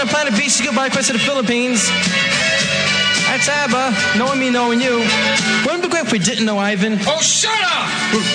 on Planet B. Say goodbye, Quest to the Philippines. That's ABBA. Knowing me, knowing you. Wouldn't it be great if we didn't know Ivan? Oh, shut up!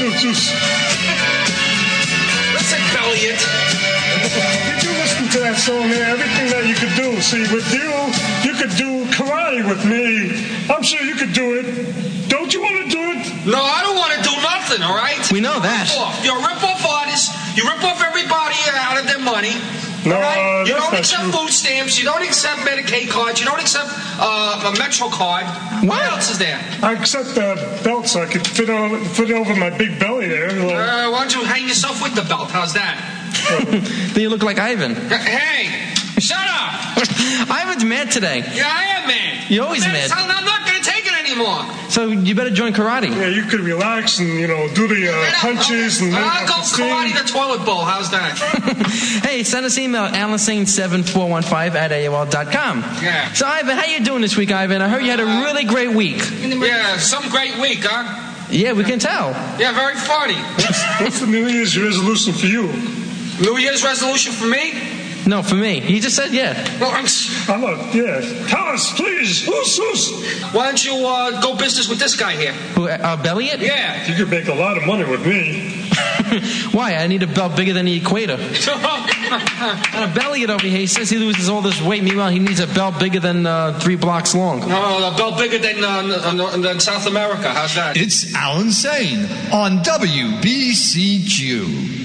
Listen, Elliot. Did you listen to that song there? Everything that you could do. See, with you could do karate with me. I'm sure you could do it. Don't you want to do it? No, I don't want to do nothing, all right? We know that. You're a rip-off artist. You rip off everybody out of their money. No, right? You that's don't not accept true. food stamps. You don't accept Medicaid cards. You don't accept a Metro card. What else is there? I accept the belt so I could fit over my big belly there. Why don't you hang yourself with the belt? How's that? Then you look like Ivan. Hey, shut up! Ivan's mad today. Yeah, I am mad. You're always mad. I'm not going to take it anymore. So you better join karate. Yeah, you could relax and, do the punches. And I'll go karate the toilet bowl. How's that? Hey, send us email at AlanSane7415@AOL.com. Yeah. So, Ivan, how you doing this week, Ivan? I heard you had a really great week. Yeah, some great week, huh? Yeah, we can tell. Yeah, very funny. What's the New Year's resolution for you? New Year's resolution for me? No, for me. He just said yeah. Well, Tell us, please. Why don't you go business with this guy here? Who, Belliot? Yeah. You could make a lot of money with me. Why? I need a belt bigger than the equator. And a Belliot over here, he says he loses all this weight. Meanwhile, he needs a belt bigger than 3 blocks long. No, a belt bigger than South America. How's that? It's Alan Sane on WBCQ.